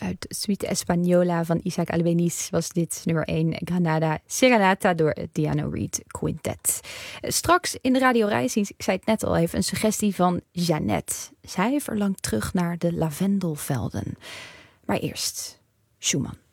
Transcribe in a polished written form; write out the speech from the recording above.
Uit Suite Española van Isaac Albeniz was dit nummer 1 Granada Serenata door het Diano Reed Quintet. Straks in de Radio Reis, ik zei het net al even, een suggestie van Jeannette. Zij verlangt terug naar de lavendelvelden. Maar eerst Schumann.